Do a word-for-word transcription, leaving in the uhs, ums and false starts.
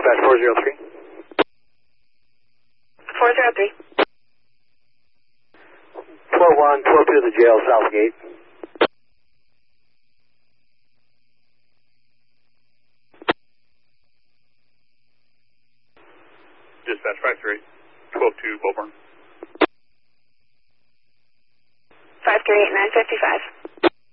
Dispatch four zero three. four zero three. four one, twelve two to the jail, Southgate. Dispatch five three eight, twelve two, Boulevard. five three eight nine fifty-five.